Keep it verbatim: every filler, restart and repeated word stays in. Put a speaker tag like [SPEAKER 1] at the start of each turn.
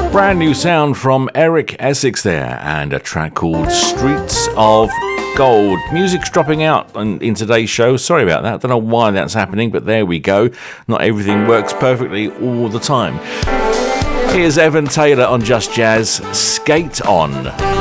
[SPEAKER 1] Brand new sound from Eric Essex there, and a track called Streets of Gold. Music's dropping out in, in today's show. Sorry about that. I don't know why that's happening, but there we go. Not everything works perfectly all the time. Here's Evan Taylor on Just Jazz, Skate On.